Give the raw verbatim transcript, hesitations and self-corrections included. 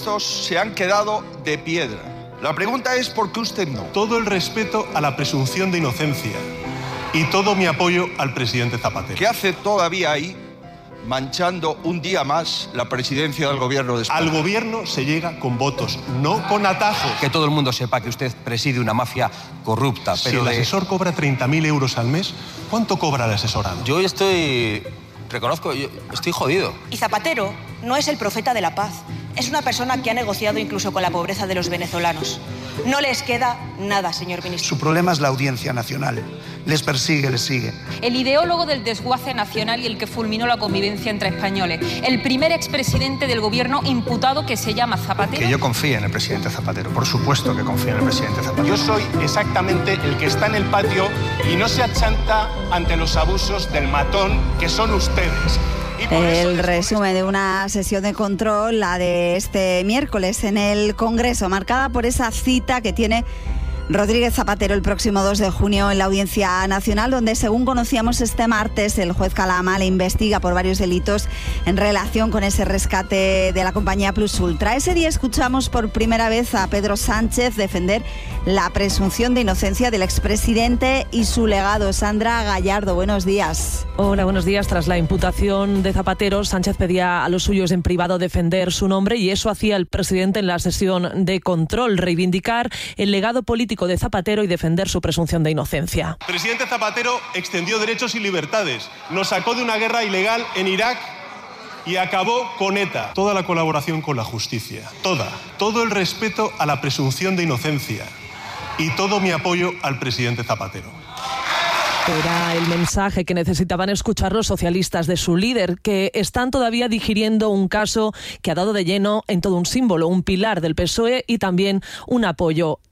presupuestos se han quedado de piedra. La pregunta es ¿por qué usted no? Todo el respeto a la presunción de inocencia y todo mi apoyo al presidente Zapatero. ¿Qué hace todavía ahí manchando un día más la presidencia del Gobierno de España? Al Gobierno se llega con votos, no con atajos. Que todo el mundo sepa que usted preside una mafia corrupta. Si pero el de... asesor cobra treinta mil euros al mes, ¿cuánto cobra el asesorado? Yo estoy... reconozco, yo estoy jodido. Y Zapatero no es el profeta de la paz. Es una persona que ha negociado incluso con la pobreza de los venezolanos. No les queda nada, señor ministro. Su problema es la Audiencia Nacional. Les persigue, les sigue. El ideólogo del desguace nacional y el que fulminó la convivencia entre españoles. El primer expresidente del gobierno imputado que se llama Zapatero. Que yo confíe en el presidente Zapatero. Por supuesto que confío en el presidente Zapatero. Yo soy exactamente el que está en el patio y no se achanta ante los abusos del matón que son ustedes. El resumen de una sesión de control, la de este miércoles en el Congreso, marcada por esa cita que tiene Rodríguez Zapatero el próximo dos de junio en la Audiencia Nacional, donde, según conocíamos este martes, el juez Calama le investiga por varios delitos en relación con ese rescate de la compañía Plus Ultra. Ese día escuchamos por primera vez a Pedro Sánchez defender la presunción de inocencia del expresidente y su legado. Sandra Gallardo, buenos días. Hola, buenos días. Tras la imputación de Zapatero, Sánchez pedía a los suyos en privado defender su nombre, y eso hacía el presidente en la sesión de control, reivindicar el legado político de Zapatero y defender su presunción de inocencia. El presidente Zapatero extendió derechos y libertades, nos sacó de una guerra ilegal en Irak y acabó con ETA. Toda la colaboración con la justicia, toda, todo el respeto a la presunción de inocencia y todo mi apoyo al presidente Zapatero. Era el mensaje que necesitaban escuchar los socialistas de su líder, que están todavía digiriendo un caso que ha dado de lleno en todo un símbolo, un pilar del P S O E y también un apoyo